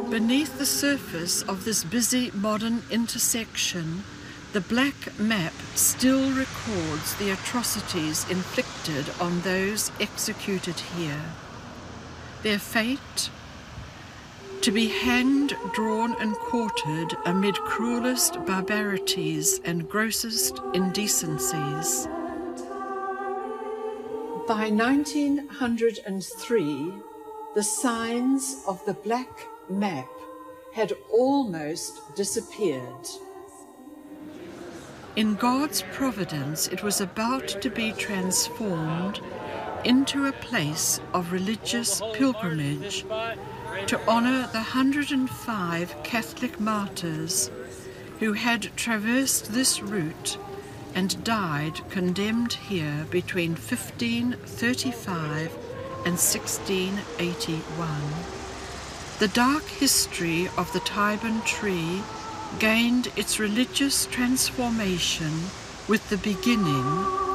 Beneath the surface of this busy modern intersection, the black map still records the atrocities inflicted on those executed here. Their fate? To be hanged, drawn and quartered amid cruelest barbarities and grossest indecencies. By 1903, the signs of the black map had almost disappeared. In God's providence, it was about to be transformed into a place of religious pilgrimage to honor the 105 Catholic martyrs who had traversed this route and died condemned here between 1535 and 1681. The dark history of the Tyburn Tree gained its religious transformation with the beginning